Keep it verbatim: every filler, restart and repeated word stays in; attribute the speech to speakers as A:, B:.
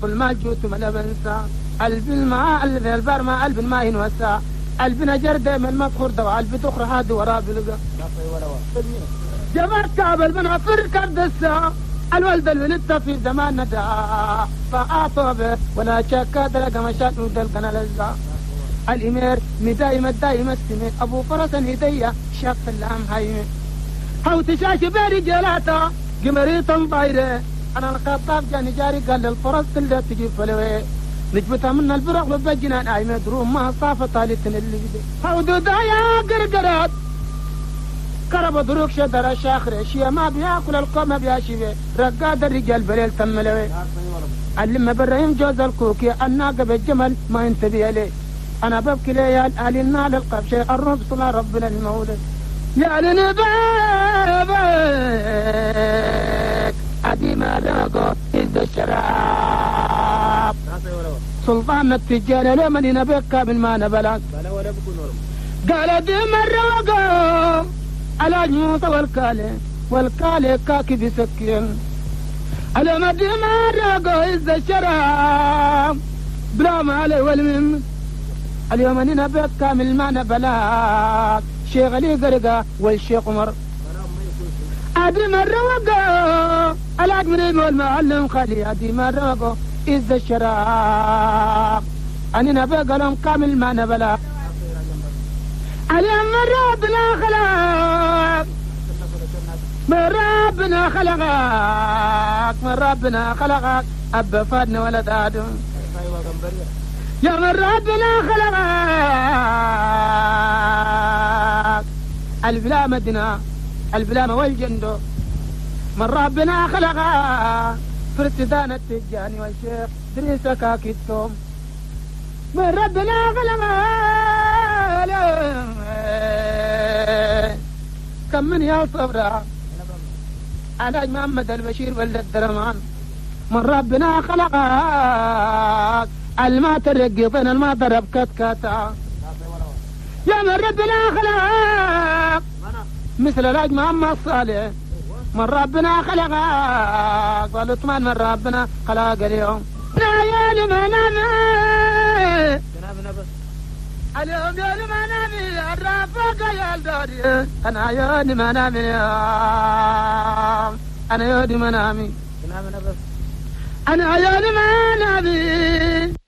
A: كل ما جوت ما بنسى قلب الماء قلب البر ما قلب الماء ينوسى قلبنا جرد من مذخور دوا قلب دخر هاد ورا بلقى جمعت كعب البنا فرك الدسا الولد الولد في زمان ندى فأعطوا به ولا شكا دلق مشات ودلقنا لزا الإمير مداي مداي مستمي أبو فرس هدية شاف اللام هايمي هاو تشاشي برجالاتا قمريتا ضايرة أنا الخطاب جاني جاري قال للفرس تلقى تجيب فلوي نجبتها من البرق وبجنان أي مدروم ما صافة طالتن اللي بدي هاو دودايا قرقرات كرب دروك شدر الشاخر شيا ما بياكل القوم ما بياشيبه رقاد الرجال بليل تملوي علم برايم جوز الكوكي الناقة بالجمل ما ينتبه ليه أنا ببكي ليال أهلنا للقبش الرب صلى ربنا المولد يا لنبابك أدي ما لقوا إذ الشراب سلطان التجار لمن ينبك من ما نبلك قال دي مرة وقوا على جموط والكالي والكالي كاكي بسكين على مدي مرة وقوا إذ الشراب بلا مالي والمم اليوم أننا بك كامل ما نبلاك شيخ علي قرقا والشيخ عمر أدي مرة وقا الأدمرين والمعلم خلي أدي مرة وقا إذ الشراب أننا بك لهم كامل ما نبلاك اليوم من ربنا خلق من ربنا خلقك من ربنا خلقك أبا فادنا ولد آدم يا من ربنا خلقك البلا مدنا البلا والجندو من ربنا خلقك فرسدان التجاني والشيخ دريسة كاكيتهم من ربنا خلقك كم من يا صبرا على محمد البشير ولد الدرمان من ربنا خلقك الما ترقيطين الما ضرب كتكاتا يا من ربنا خلق مثل الأج محمد صالح من ربنا خلقك والعثمان من ربنا خلق اليوم لا يا لما نامي اليوم يا لما نامي الرافق يا الداري أنا يا لما نامي أنا يا لما نامي أنا يا لما نامي